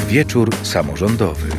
Wieczór samorządowy.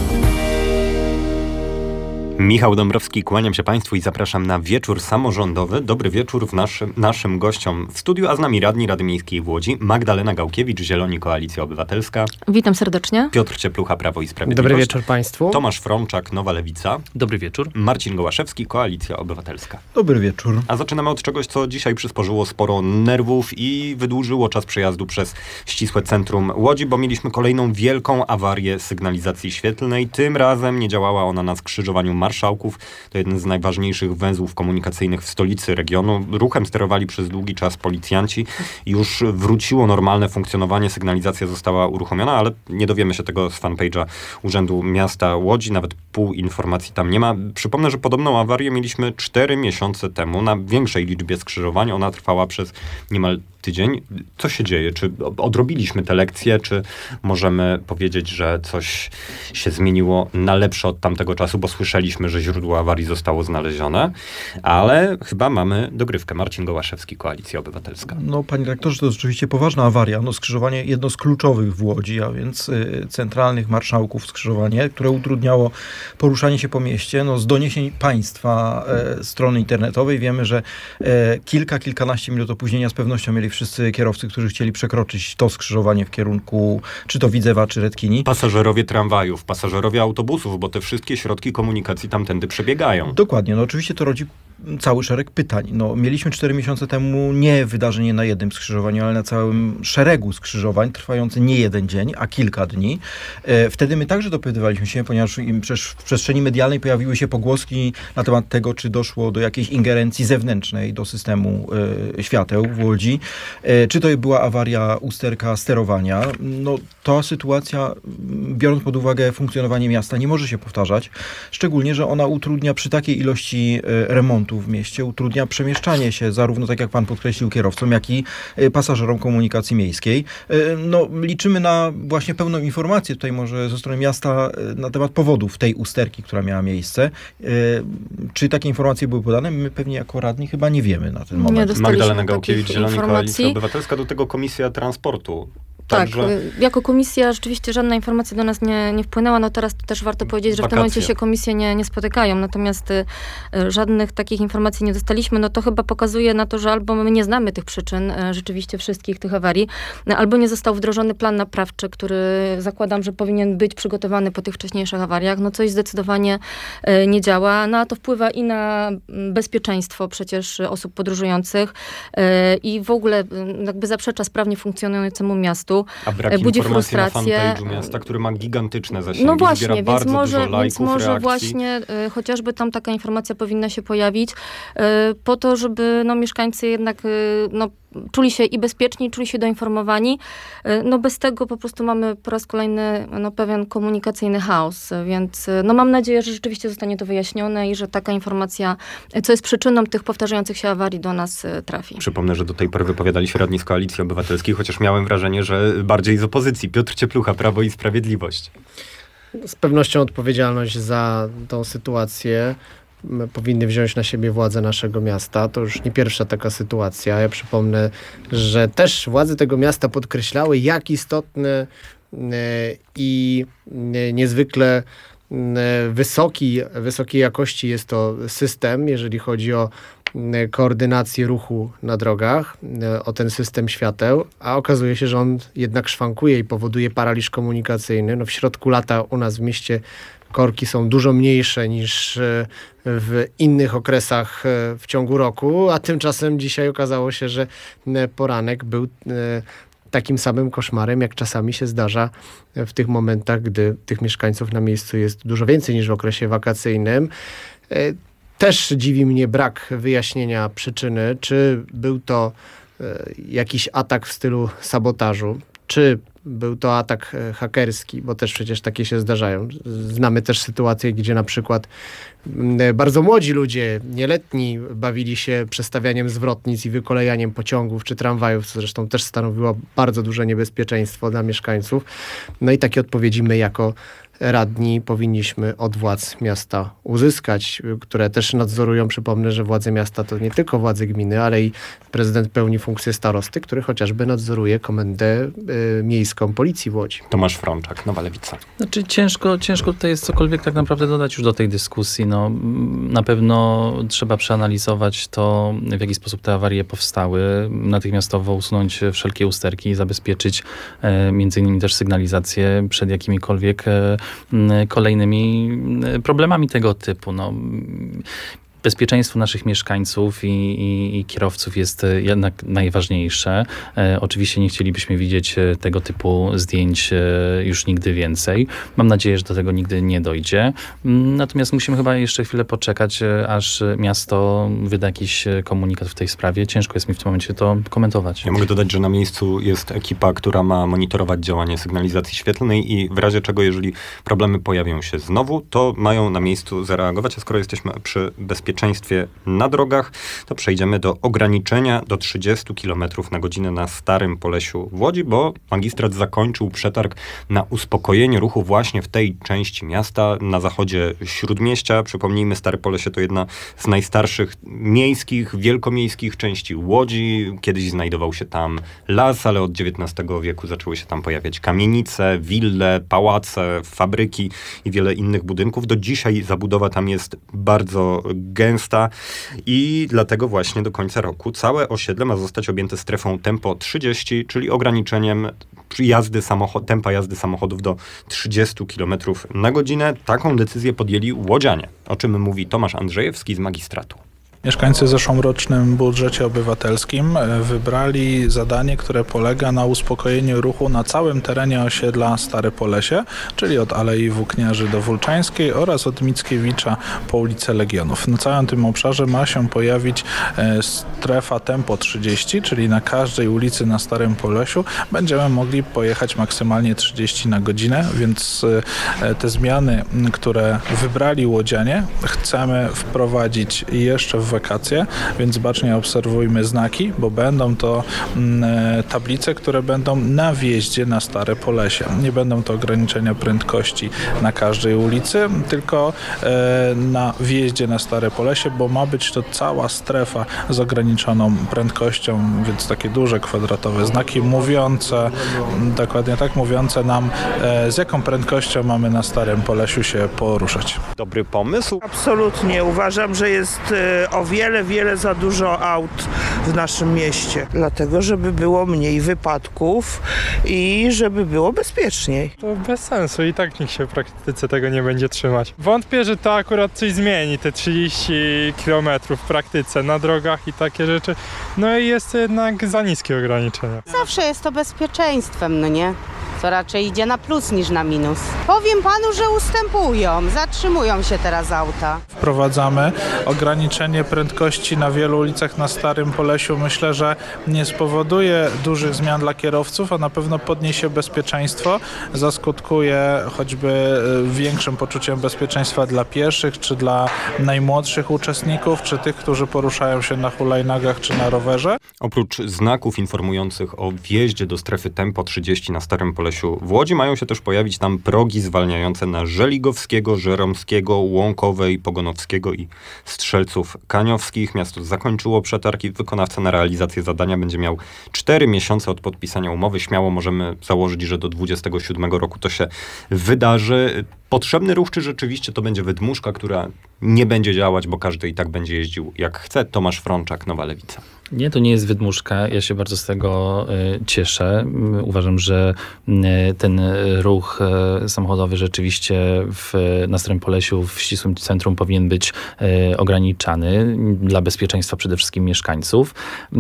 Michał Dąbrowski, kłaniam się Państwu i zapraszam na wieczór samorządowy. Dobry wieczór naszym gościom w studiu, a z nami radni Rady Miejskiej w Łodzi, Magdalena Gałkiewicz, Zieloni, Koalicja Obywatelska. Witam serdecznie. Piotr Cieplucha, Prawo i Sprawiedliwość. Dobry wieczór Państwu. Tomasz Frączak, Nowa Lewica. Dobry wieczór. Marcin Gołaszewski, Koalicja Obywatelska. Dobry wieczór. A zaczynamy od czegoś, co dzisiaj przysporzyło sporo nerwów i wydłużyło czas przejazdu przez ścisłe centrum Łodzi, bo mieliśmy kolejną wielką awarię sygnalizacji świetlnej. Tym razem nie działała ona na skrzyżowaniu Marszałków. To jeden z najważniejszych węzłów komunikacyjnych w stolicy regionu. Ruchem sterowali przez długi czas policjanci. Już wróciło normalne funkcjonowanie, sygnalizacja została uruchomiona, ale nie dowiemy się tego z fanpage'a Urzędu Miasta Łodzi. Nawet pół informacji tam nie ma. Przypomnę, że podobną awarię mieliśmy 4 miesiące temu na większej liczbie skrzyżowań. Ona trwała przez niemal tydzień. Co się dzieje? Czy odrobiliśmy te lekcje? Czy możemy powiedzieć, że coś się zmieniło na lepsze od tamtego czasu? Bo słyszeliśmy, że źródło awarii zostało znalezione, ale chyba mamy dogrywkę. Marcin Gołaszewski, Koalicja Obywatelska. No, panie rektorze, to jest rzeczywiście poważna awaria. No, skrzyżowanie jedno z kluczowych w Łodzi, a więc centralnych marszałków skrzyżowanie, które utrudniało poruszanie się po mieście. No, z doniesień państwa strony internetowej wiemy, że kilkanaście minut opóźnienia z pewnością mieli wszyscy kierowcy, którzy chcieli przekroczyć to skrzyżowanie w kierunku czy to Widzewa, czy Redkini. Pasażerowie tramwajów, pasażerowie autobusów, bo te wszystkie środki komunikacji tamtędy przebiegają. Dokładnie. No oczywiście to rodzi cały szereg pytań. No, mieliśmy 4 miesiące temu nie wydarzenie na jednym skrzyżowaniu, ale na całym szeregu skrzyżowań, trwające nie jeden dzień, a kilka dni. Wtedy my także dopytywaliśmy się, ponieważ w przestrzeni medialnej pojawiły się pogłoski na temat tego, czy doszło do jakiejś ingerencji zewnętrznej do systemu świateł w Łodzi. Czy to była awaria usterka sterowania. No, ta sytuacja, biorąc pod uwagę funkcjonowanie miasta, nie może się powtarzać. Szczególnie, że ona utrudnia przy takiej ilości remontu w mieście, utrudnia przemieszczanie się zarówno, tak jak pan podkreślił, kierowcom, jak i pasażerom komunikacji miejskiej. No, liczymy na właśnie pełną informację tutaj może ze strony miasta na temat powodów tej usterki, która miała miejsce. Czy takie informacje były podane? My pewnie jako radni chyba nie wiemy na ten moment. Magdalena Gałkiewicz, Zieloni, Koalicja Obywatelska, do tego Komisja Transportu. Także... Tak, jako komisja rzeczywiście żadna informacja do nas nie wpłynęła. No teraz też warto powiedzieć, że w tym momencie się komisje nie spotykają, natomiast żadnych takich informacji nie dostaliśmy. No to chyba pokazuje na to, że albo my nie znamy tych przyczyn rzeczywiście wszystkich tych awarii, albo nie został wdrożony plan naprawczy, który zakładam, że powinien być przygotowany po tych wcześniejszych awariach. No coś zdecydowanie nie działa. No a to wpływa i na bezpieczeństwo przecież osób podróżujących i w ogóle jakby zaprzecza sprawnie funkcjonującemu miastu. A brak budzi informacji frustrację. Na fanpage'u miasta, który ma gigantyczne zasięgi, no właśnie, zbiera bardzo dużo lajków, może reakcji. właśnie chociażby tam taka informacja powinna się pojawić, po to, żeby mieszkańcy jednak czuli się i bezpieczni, czuli się doinformowani. No bez tego po prostu mamy po raz kolejny pewien komunikacyjny chaos, więc mam nadzieję, że rzeczywiście zostanie to wyjaśnione i że taka informacja, co jest przyczyną tych powtarzających się awarii, do nas trafi. Przypomnę, że do tej pory wypowiadali się radni z Koalicji Obywatelskiej, chociaż miałem wrażenie, że bardziej z opozycji. Piotr Cieplucha, Prawo i Sprawiedliwość. Z pewnością odpowiedzialność za tą sytuację powinny wziąć na siebie władze naszego miasta. To już nie pierwsza taka sytuacja. Ja przypomnę, że też władze tego miasta podkreślały, jak istotny i niezwykle wysokiej jakości jest to system, jeżeli chodzi o koordynację ruchu na drogach, o ten system świateł, a okazuje się, że on jednak szwankuje i powoduje paraliż komunikacyjny. No w środku lata u nas w mieście korki są dużo mniejsze niż w innych okresach w ciągu roku, a tymczasem dzisiaj okazało się, że poranek był takim samym koszmarem, jak czasami się zdarza w tych momentach, gdy tych mieszkańców na miejscu jest dużo więcej niż w okresie wakacyjnym. Też dziwi mnie brak wyjaśnienia przyczyny, czy był to jakiś atak w stylu sabotażu, czy był to atak hakerski, bo też przecież takie się zdarzają. Znamy też sytuacje, gdzie na przykład bardzo młodzi ludzie, nieletni, bawili się przestawianiem zwrotnic i wykolejaniem pociągów czy tramwajów, co zresztą też stanowiło bardzo duże niebezpieczeństwo dla mieszkańców. No i takie odpowiedzi my jako radni powinniśmy od władz miasta uzyskać, które też nadzorują. Przypomnę, że władze miasta to nie tylko władze gminy, ale i prezydent pełni funkcję starosty, który chociażby nadzoruje komendę miejską policji w Łodzi. Tomasz Frączak, Nowa Lewica. Znaczy ciężko tutaj jest cokolwiek tak naprawdę dodać już do tej dyskusji. No, na pewno trzeba przeanalizować to, w jaki sposób te awarie powstały, natychmiastowo usunąć wszelkie usterki i zabezpieczyć między innymi też sygnalizację przed jakimikolwiek kolejnymi problemami tego typu. No, bezpieczeństwo naszych mieszkańców i kierowców jest jednak najważniejsze. Oczywiście nie chcielibyśmy widzieć tego typu zdjęć już nigdy więcej. Mam nadzieję, że do tego nigdy nie dojdzie. Natomiast musimy chyba jeszcze chwilę poczekać, aż miasto wyda jakiś komunikat w tej sprawie. Ciężko jest mi w tym momencie to komentować. Ja mogę dodać, że na miejscu jest ekipa, która ma monitorować działanie sygnalizacji świetlnej i w razie czego, jeżeli problemy pojawią się znowu, to mają na miejscu zareagować. A skoro jesteśmy przy bezpieczeństwie na drogach, to przejdziemy do ograniczenia do 30 km na godzinę na Starym Polesiu w Łodzi, bo magistrat zakończył przetarg na uspokojenie ruchu właśnie w tej części miasta na zachodzie Śródmieścia. Przypomnijmy, Stare Polesie to jedna z najstarszych miejskich, wielkomiejskich części Łodzi. Kiedyś znajdował się tam las, ale od XIX wieku zaczęły się tam pojawiać kamienice, wille, pałace, fabryki i wiele innych budynków. Do dzisiaj zabudowa tam jest bardzo gęsta i dlatego właśnie do końca roku całe osiedle ma zostać objęte strefą tempo 30, czyli ograniczeniem tempa jazdy samochodów do 30 km na godzinę. Taką decyzję podjęli łodzianie, o czym mówi Tomasz Andrzejewski z magistratu. Mieszkańcy w zeszłorocznym budżecie obywatelskim wybrali zadanie, które polega na uspokojeniu ruchu na całym terenie osiedla Stare Polesie, czyli od Alei Włókniarzy do Wólczańskiej oraz od Mickiewicza po ulicę Legionów. Na całym tym obszarze ma się pojawić strefa tempo 30, czyli na każdej ulicy na Starym Polesiu będziemy mogli pojechać maksymalnie 30 na godzinę, więc te zmiany, które wybrali łodzianie, chcemy wprowadzić jeszcze w wakacje, więc bacznie obserwujmy znaki, bo będą to tablice, które będą na wjeździe na Stare Polesie. Nie będą to ograniczenia prędkości na każdej ulicy, tylko na wjeździe na Stare Polesie, bo ma być to cała strefa z ograniczoną prędkością, więc takie duże kwadratowe znaki mówiące, dokładnie tak, mówiące nam, z jaką prędkością mamy na Starym Polesiu się poruszać. Dobry pomysł. Absolutnie. Uważam, że jest o wiele za dużo aut w naszym mieście. Dlatego, żeby było mniej wypadków i żeby było bezpieczniej. To bez sensu i tak nikt się w praktyce tego nie będzie trzymać. Wątpię, że to akurat coś zmieni, te 30 km w praktyce na drogach i takie rzeczy. No i jest jednak za niskie ograniczenia. Zawsze jest to bezpieczeństwem, no nie? To raczej idzie na plus niż na minus. Powiem panu, że ustępują, zatrzymują się teraz auta. Wprowadzamy ograniczenie prędkości na wielu ulicach na Starym Polesiu. Myślę, że nie spowoduje dużych zmian dla kierowców, a na pewno podniesie bezpieczeństwo. Zaskutkuje choćby większym poczuciem bezpieczeństwa dla pieszych, czy dla najmłodszych uczestników, czy tych, którzy poruszają się na hulajnogach, czy na rowerze. Oprócz znaków informujących o wjeździe do strefy tempo 30 na Starym Polesiu w Łodzi mają się też pojawić tam progi zwalniające na Żeligowskiego, Żeromskiego, Łąkowej, Pogonowskiego i Strzelców Kaniowskich. Miasto zakończyło przetarg i wykonawca na realizację zadania będzie miał 4 miesiące od podpisania umowy. Śmiało możemy założyć, że do 27 roku to się wydarzy. Potrzebny ruch, czy rzeczywiście to będzie wydmuszka, która nie będzie działać, bo każdy i tak będzie jeździł jak chce? Tomasz Frączak, Nowa Lewica. Nie, to nie jest wydmuszka. Ja się bardzo z tego cieszę. Uważam, że ten ruch samochodowy rzeczywiście na Starym Polesiu, w ścisłym centrum powinien być ograniczany dla bezpieczeństwa przede wszystkim mieszkańców.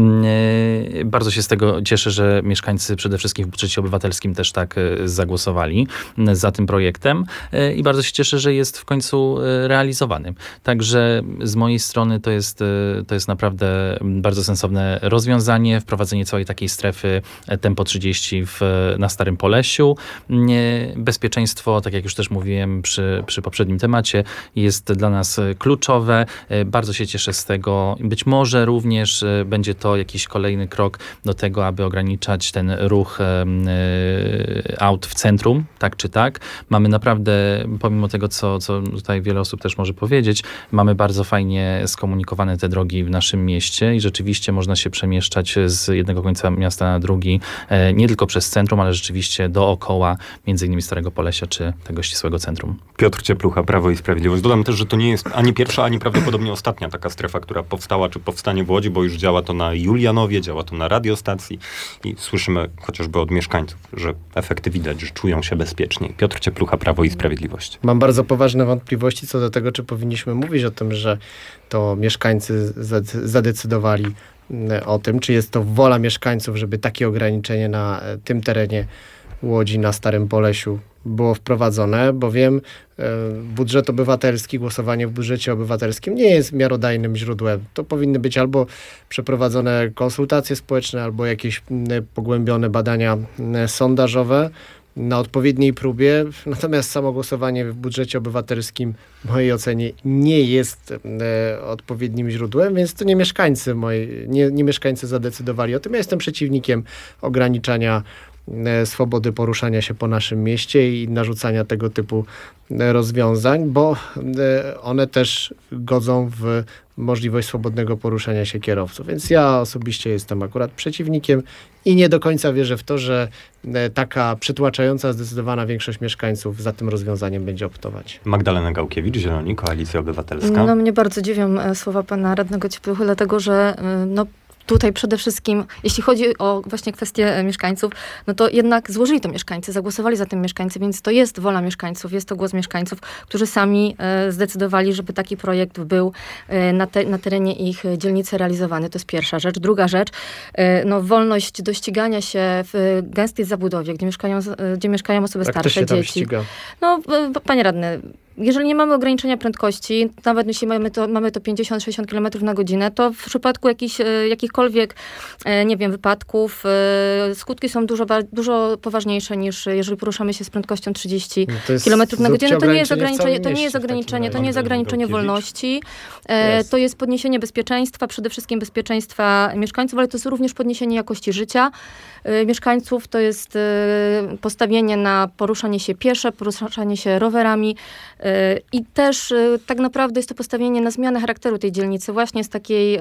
Bardzo się z tego cieszę, że mieszkańcy przede wszystkim w budżecie obywatelskim też tak zagłosowali za tym projektem i bardzo się cieszę, że jest w końcu realizowany. Także z mojej strony to jest naprawdę bardzo sensowne rozwiązanie, wprowadzenie całej takiej strefy tempo 30 na Starym Polesiu. Bezpieczeństwo, tak jak już też mówiłem przy poprzednim temacie, jest dla nas kluczowe. Bardzo się cieszę z tego. Być może również będzie to jakiś kolejny krok do tego, aby ograniczać ten ruch aut w centrum, tak czy tak. Mamy naprawdę, pomimo tego, co tutaj wiele osób też może powiedzieć, mamy bardzo fajnie skomunikowane te drogi w naszym mieście i rzeczywiście można się przemieszczać z jednego końca miasta na drugi, nie tylko przez centrum, ale rzeczywiście dookoła, między innymi Starego Polesia, czy tego ścisłego centrum. Piotr Cieplucha, Prawo i Sprawiedliwość. Dodam też, że to nie jest ani pierwsza, ani prawdopodobnie ostatnia taka strefa, która powstała, czy powstanie w Łodzi, bo już działa to na Julianowie, działa to na radiostacji i słyszymy chociażby od mieszkańców, że efekty widać, że czują się bezpieczniej. Piotr Cieplucha, Prawo i Sprawiedliwość. Mam bardzo poważne wątpliwości co do tego, czy powinniśmy mówić o tym, że to mieszkańcy zadecydowali o tym, czy jest to wola mieszkańców, żeby takie ograniczenie na tym terenie Łodzi, na Starym Polesiu było wprowadzone, bowiem budżet obywatelski, głosowanie w budżecie obywatelskim nie jest miarodajnym źródłem. To powinny być albo przeprowadzone konsultacje społeczne, albo jakieś pogłębione badania sondażowe na odpowiedniej próbie. Natomiast samo głosowanie w budżecie obywatelskim w mojej ocenie nie jest odpowiednim źródłem, więc to nie mieszkańcy zadecydowali o tym. Ja jestem przeciwnikiem ograniczania swobody poruszania się po naszym mieście i narzucania tego typu rozwiązań, bo one też godzą w możliwość swobodnego poruszania się kierowców. Więc ja osobiście jestem akurat przeciwnikiem i nie do końca wierzę w to, że taka przytłaczająca, zdecydowana większość mieszkańców za tym rozwiązaniem będzie optować. Magdalena Gałkiewicz, Zieloni, Koalicja Obywatelska. No mnie bardzo dziwią słowa pana radnego Ciepluchy, dlatego że tutaj przede wszystkim, jeśli chodzi o właśnie kwestię mieszkańców, no to jednak złożyli to mieszkańcy, zagłosowali za tym mieszkańcy, więc to jest wola mieszkańców, jest to głos mieszkańców, którzy sami zdecydowali, żeby taki projekt był na terenie ich dzielnicy realizowany. To jest pierwsza rzecz. Druga rzecz, wolność do ścigania się w gęstej zabudowie, gdzie mieszkają osoby starsze, to się tam dzieci. ściga? Panie radny, jeżeli nie mamy ograniczenia prędkości, nawet jeśli mamy to 50-60 km na godzinę, to w przypadku jakichkolwiek, wypadków, skutki są dużo poważniejsze niż jeżeli poruszamy się z prędkością 30 km na godzinę. To nie jest ograniczenie wolności. To jest podniesienie bezpieczeństwa, przede wszystkim bezpieczeństwa mieszkańców, ale to jest również podniesienie jakości życia mieszkańców. To jest postawienie na poruszanie się piesze, poruszanie się rowerami, i też tak naprawdę jest to postawienie na zmianę charakteru tej dzielnicy. Właśnie z takiej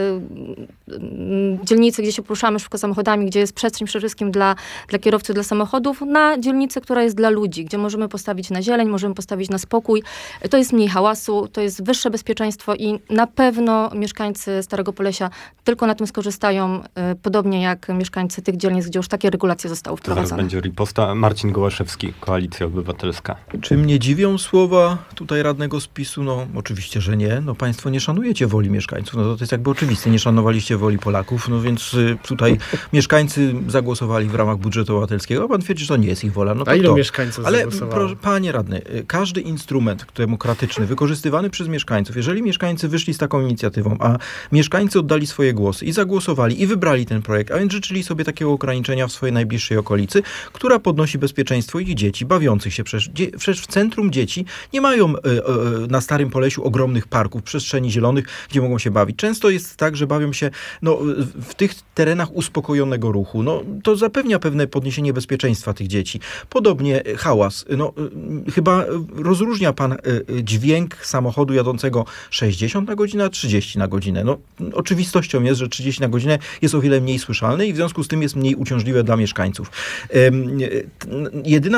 dzielnicy, gdzie się poruszamy szybko samochodami, gdzie jest przestrzeń przede wszystkim dla kierowców, dla samochodów, na dzielnicę, która jest dla ludzi, gdzie możemy postawić na zieleń, możemy postawić na spokój. To jest mniej hałasu, to jest wyższe bezpieczeństwo i na pewno mieszkańcy Starego Polesia tylko na tym skorzystają, podobnie jak mieszkańcy tych dzielnic, gdzie już takie regulacje zostały wprowadzone. Zaraz będzie riposta. Marcin Gołaszewski, Koalicja Obywatelska. Czy mnie dziwią słowa tutaj radnego z PiS-u? No oczywiście, że nie. No państwo nie szanujecie woli mieszkańców. No to jest jakby oczywiste. Nie szanowaliście woli Polaków. No więc tutaj mieszkańcy zagłosowali w ramach budżetu obywatelskiego. A pan twierdzi, że to nie jest ich wola. No to a ilu mieszkańców zagłosowało? Ale panie radny, każdy instrument demokratyczny wykorzystywany przez mieszkańców, jeżeli mieszkańcy wyszli z taką inicjatywą, a mieszkańcy oddali swoje głosy i zagłosowali i wybrali ten projekt, a więc życzyli sobie takiego ograniczenia w swojej najbliższej okolicy, która podnosi bezpieczeństwo ich dzieci, bawiących się. Przecież w centrum dzieci nie mają na Starym Polesiu ogromnych parków, przestrzeni zielonych, gdzie mogą się bawić. Często jest tak, że bawią się w tych terenach uspokojonego ruchu. No, to zapewnia pewne podniesienie bezpieczeństwa tych dzieci. Podobnie hałas. Chyba rozróżnia pan dźwięk samochodu jadącego 60 na godzinę, a 30 na godzinę. Oczywistością jest, że 30 na godzinę jest o wiele mniej słyszalny i w związku z tym jest mniej uciążliwe dla mieszkańców. Jedyna